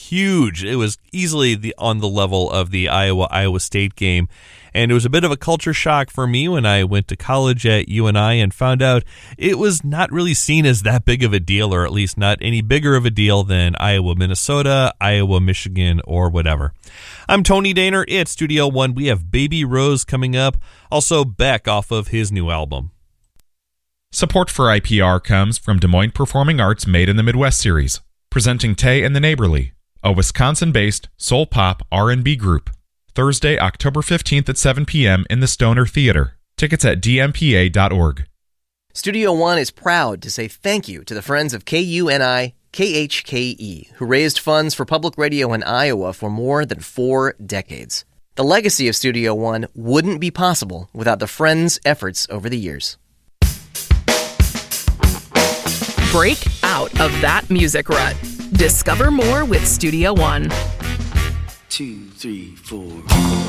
huge. It was easily on the level of the Iowa State game. And it was a bit of a culture shock for me when I went to college at UNI and found out it was not really seen as that big of a deal, or at least not any bigger of a deal than Iowa, Minnesota, Iowa, Michigan, or whatever. I'm Tony Daner. It's Studio One. We have Baby Rose coming up. Also Beck off of his new album. Support for IPR comes from Des Moines Performing Arts Made in the Midwest series, presenting Tay and the Neighborly, a Wisconsin-based soul pop R&B group. Thursday, October 15th at 7 p.m. in the Stoner Theater. Tickets at dmpa.org. Studio One is proud to say thank you to the friends of KUNI KHKE, who raised funds for public radio in Iowa for more than 4 decades. The legacy of Studio One wouldn't be possible without the friends' efforts over the years. Break out of that music rut. Discover more with Studio One. 2, 3, 4.